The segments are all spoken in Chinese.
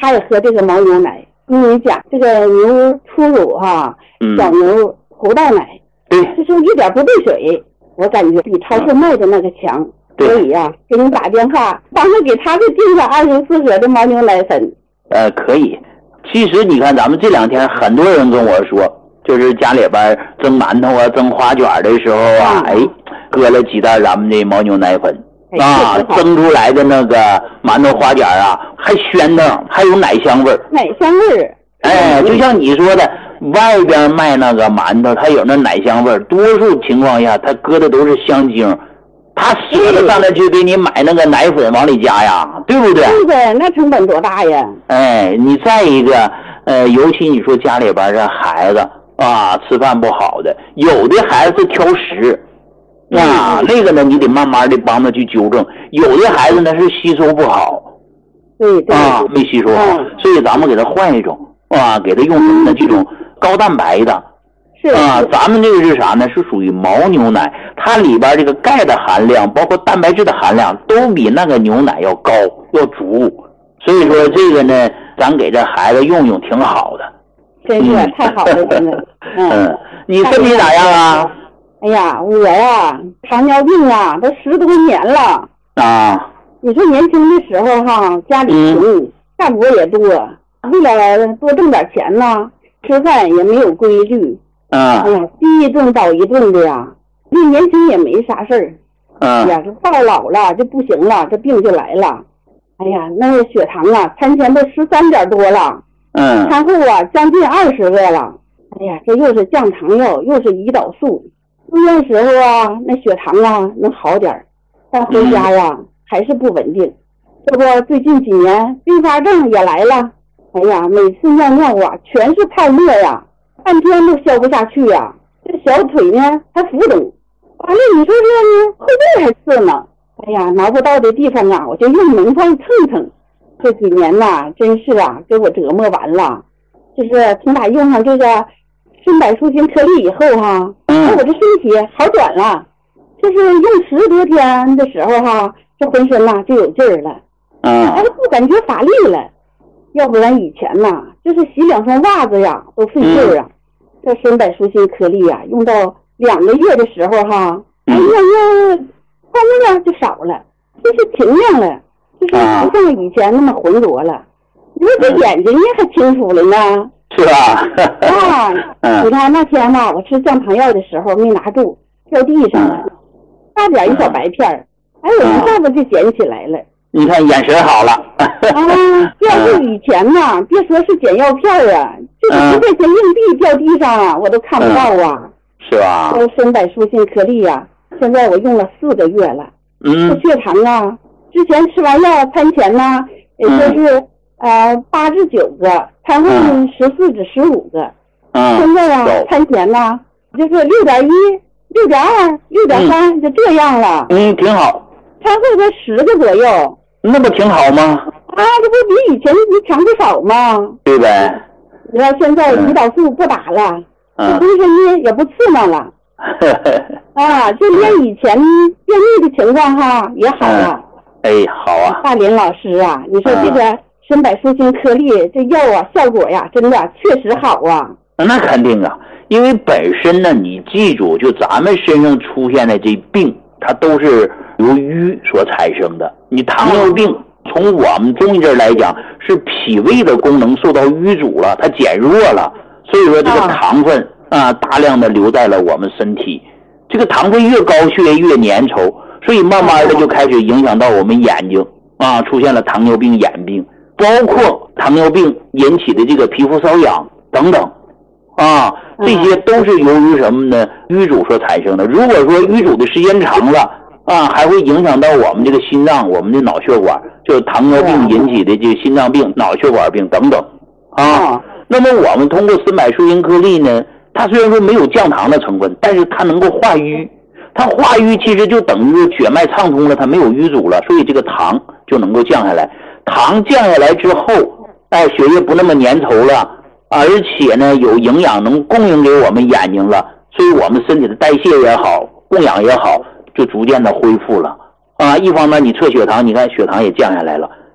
他也喝这个牦牛奶。跟你讲，这个牛初乳小牛猴道奶， 对， 就是一点不兑水，我感觉比超市卖的那个强。所以呀，给你打电话，帮着给他们订上24盒的牦牛奶粉。 可以。其实你看，咱们这2天很多人跟我说，就是家里边蒸馒头啊、蒸花卷的时候啊，搁了几袋咱们的牦牛奶粉蒸出来的那个馒头花卷啊，还鲜腾，还有奶香味儿。 奶香味儿。 就像你说的，外边卖那个馒头，它有那奶香味儿，多数情况下它搁的都是香精。他舍得上那去给你买那个奶粉往里加呀，对不对？ 对的，那成本多大呀？ 你再一个，尤其你说家里边这孩子吃饭不好的，有的孩子是挑食那个呢，你得慢慢的帮他去纠正。有的孩子呢是吸收不好， 对没吸收好，所以咱们给他换一种给他用什么呢？这种高蛋白的。咱们这个是啥呢？是属于牦牛奶，它里边这个钙的含量，包括蛋白质的含量，都比那个牛奶要高，要足。所以说这个呢，咱给这孩子用用挺好的。 真是太好了，真的。 你身体咋样啊？ 哎呀，我呀，糖尿病都10多年了。你说年轻的时候家里穷，干活也多，为了多挣点钱呢，吃饭也没有规律。哎呀，饥一顿饱一顿的呀。这年轻也没啥事儿。哎呀，这到老了就不行了，这病就来了。哎呀，那个血糖餐前都13点多了。餐后将近20个了。哎呀，这又是降糖药，又是胰岛素。住院时候那血糖能好点，但回家还是不稳定。这不最近几年并发症也来了。哎呀，每次尿尿全是泡沫呀。半天都消不下去呀，这小腿呢还浮肿，完了你说这呢后背还刺呢。哎呀，挠不到的地方我就用门缝蹭蹭。这几年真是给我折磨完了。就是从打用上这个顺柏舒心颗粒以后我这身体好转了。就是用10多天的时候这浑身就有劲儿了，不感觉乏力了。要不然以前就是洗2双袜子都费劲儿这顺柏舒心颗粒用到2个月的时候泡沫就少了，就是清亮了，就是不像以前那么浑浊了。你说这眼睛还清楚了呢。 是吧？ 你看那天我吃降糖药的时候没拿住，掉地上了，差点一小白片我一下子就捡起来了。 你看眼神好了。 要是以前别说是捡药片就是10块钱硬币掉地上我都看不到是吧？ 这顺柏舒心颗粒现在我用了4个月了。这血糖之前吃完药餐前也就是8至9个，餐后14至15个。现在餐前就是6.1、6.2、6.3就这样了。 挺好。 餐后才10个左右。 那不挺好吗？ 这不比以前强不少吗？ 对呗。 你看现在胰岛素不打了，浑身也不刺挠了。就连以前便秘的情况也好了。 好大林老师你说这个顺柏舒心颗粒这药效果真的确实好那肯定因为本身呢，你记住，就咱们身上出现的这病，它都是由瘀所产生的。你糖尿病从我们中医这儿来讲，是脾胃的功能受到瘀阻了，它减弱了，所以说这个糖分大量的留在了我们身体。这个糖分越高，血液越粘稠，所以慢慢的就开始影响到我们眼睛出现了糖尿病眼病，包括糖尿病引起的这个皮肤瘙痒等等这些都是由于什么呢？瘀阻所产生的。如果说淤阻的时间长了还会影响到我们这个心脏、我们的脑血管，就是糖尿病引起的这个心脏病、脑血管病等等那么我们通过顺柏舒心颗粒呢，它虽然说没有降糖的成分，但是它能够化瘀。它化瘀其实就等于血脉畅通了，它没有淤阻了，所以这个糖就能够降下来。糖降下来之后血液不那么粘稠了，而且呢有营养能供应给我们眼睛了，所以我们身体的代谢也好，供氧也好，就逐渐的恢复了一方面你测血糖，你看血糖也降下来了，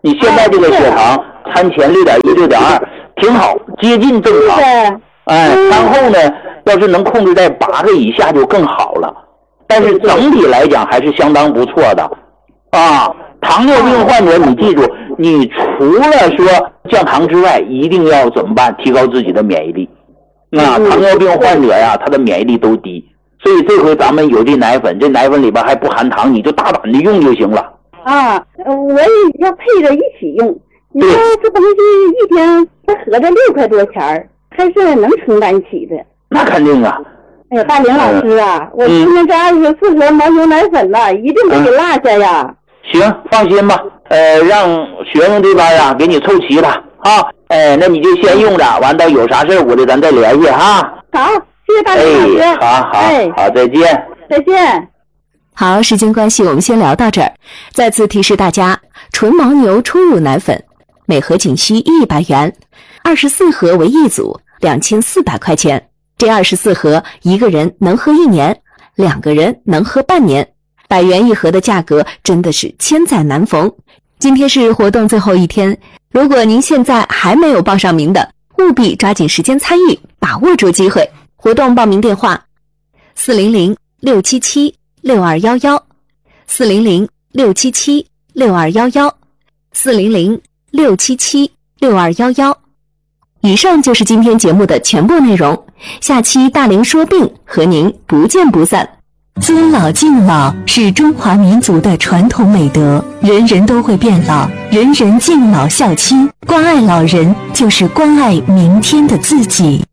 你现在这个血糖餐前6.1、6.2挺好，接近正常。餐后呢，要是能控制在8个以下就更好了。但是整体来讲还是相当不错的啊。糖尿病患者，你记住，你除了说降糖之外，一定要怎么办？提高自己的免疫力。糖尿病患者呀，他的免疫力都低，所以这回咱们有这奶粉，这奶粉里边还不含糖，你就大胆的用就行了。 我也要配着一起用。你说这东西一天它合着6块多钱，还是能承担起的。 那肯定啊。 哎呀，大林老师啊，我今天这24盒牦牛奶粉呢，一定不给落下呀。 行，放心吧，让学生这边啊给你凑齐了啊。那你就先用着，完到有啥事我咱再联系哈。 好，谢谢大林老师。 好，再见。 再见。 好，时间关系，我们先聊到这儿。再次提示大家，纯牦牛初乳奶粉每盒仅需100元，24盒为一组，2400块钱。这24盒一个人能喝1年，2个人能喝半年，100元一盒的价格真的是千载难逢。今天是活动最后一天，如果您现在还没有报上名的，务必抓紧时间参与，把握住机会。活动报名电话400-677-6211，400-677-6211，400-677-6211。以上就是今天节目的全部内容，下期大龄说病和您不见不散。尊老敬老是中华民族的传统美德，人人都会变老，人人敬老孝亲，关爱老人就是关爱明天的自己。